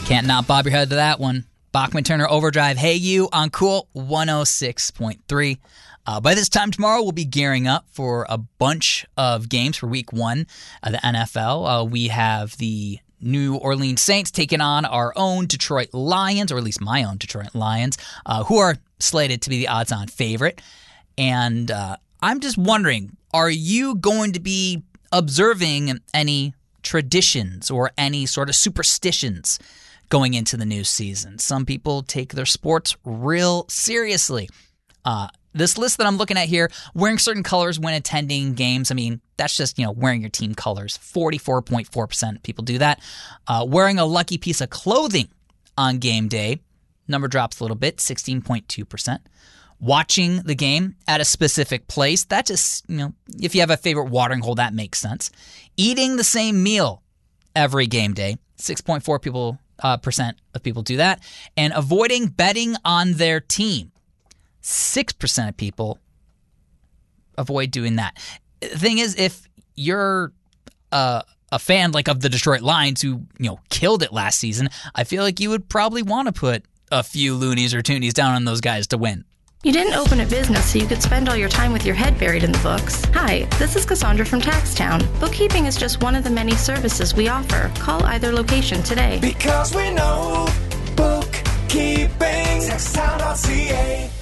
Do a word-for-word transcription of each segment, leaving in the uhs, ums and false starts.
Can't not bob your head to that one. Bachman Turner Overdrive, Hey You on Cool one oh six point three. Uh, by this time tomorrow, we'll be gearing up for a bunch of games for week one of the N F L. Uh, we have the New Orleans Saints taking on our own Detroit Lions, or at least my own Detroit Lions, uh, who are slated to be the odds-on favorite. And uh, I'm just wondering, are you going to be observing any traditions or any sort of superstitions going into the new season? Some people take their sports real seriously. Uh, this list that I'm looking at here, wearing certain colors when attending games, I mean, that's just, you know, wearing your team colors. forty-four point four percent of people do that. Uh, wearing a lucky piece of clothing on game day, number drops a little bit, sixteen point two percent. Watching the game at a specific place, that just, you know, if you have a favorite watering hole, that makes sense. Eating the same meal every game day, six point four people uh, percent of people do that. And avoiding betting on their team, six percent of people avoid doing that. The thing is, if you're uh, a fan like of the Detroit Lions who, you know, killed it last season, I feel like you would probably want to put a few loonies or toonies down on those guys to win. You didn't open a business so you could spend all your time with your head buried in the books. Hi, this is Cassandra from Taxtown. Bookkeeping is just one of the many services we offer. Call either location today. Because we know bookkeeping. Taxtown dot C A.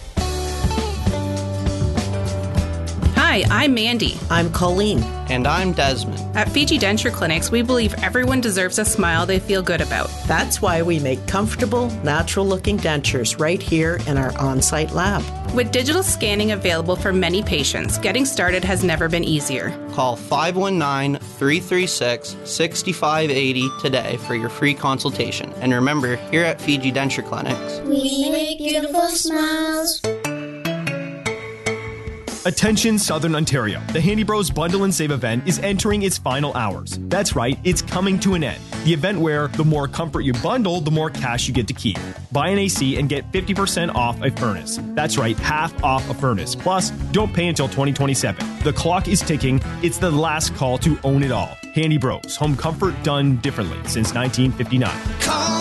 Hi, I'm Mandy. I'm Colleen. And I'm Desmond. At Fiji Denture Clinics, we believe everyone deserves a smile they feel good about. That's why we make comfortable, natural-looking dentures right here in our on-site lab. With digital scanning available for many patients, getting started has never been easier. Call five one nine, three three six, six five eight zero today for your free consultation. And remember, here at Fiji Denture Clinics, we make beautiful smiles. Attention Southern Ontario. The Handy Bros Bundle and Save event is entering its final hours. That's right, it's coming to an end. The event where the more comfort you bundle, the more cash you get to keep. Buy an A C and get fifty percent off a furnace. That's right, half off a furnace. Plus, don't pay until twenty twenty-seven. The clock is ticking. It's the last call to own it all. Handy Bros. Home comfort done differently since nineteen fifty-nine. Call